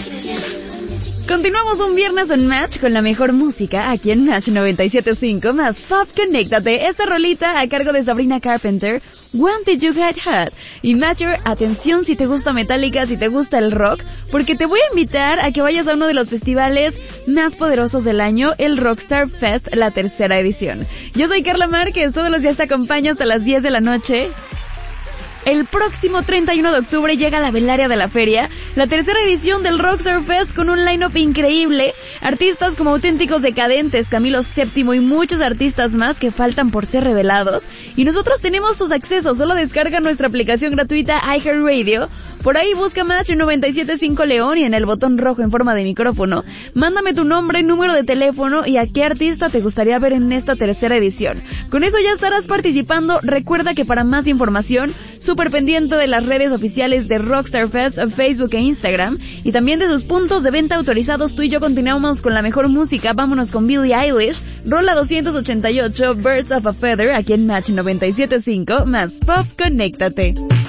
Continuamos un viernes en Match con la mejor música aquí en Match 97.5 más Pop Conéctate. Esta rolita a cargo de Sabrina Carpenter, When Did You Get Hot? Y Matcher, atención si te gusta Metallica, si te gusta el rock, porque te voy a invitar a que vayas a uno de los festivales más poderosos del año, el Rockstar Fest, la tercera edición. Yo soy Carla Márquez, todos los días te acompaño hasta las 10 de la noche. El próximo 31 de octubre llega la velaria de la feria, la tercera edición del Rockstar Fest con un line-up increíble, artistas como Auténticos Decadentes, Camilo VII y muchos artistas más que faltan por ser revelados. Y nosotros tenemos tus accesos, solo descarga nuestra aplicación gratuita iHeartRadio. Por ahí busca Match 97.5 León y en el botón rojo en forma de micrófono, mándame tu nombre, número de teléfono y a qué artista te gustaría ver en esta tercera edición. Con eso ya estarás participando. Recuerda que para más información, súper pendiente de las redes oficiales de Rockstar Fest, Facebook e Instagram, y también de sus puntos de venta autorizados. Tú y yo continuamos con la mejor música. Vámonos con Billie Eilish, rola 288, Birds of a Feather, aquí en Match 97.5 más Pop Conéctate.